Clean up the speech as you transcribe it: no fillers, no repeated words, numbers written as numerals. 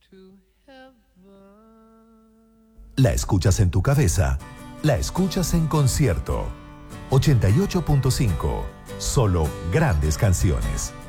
La escuchas en tu cabeza, la escuchas en concierto. 88.5, solo grandes canciones.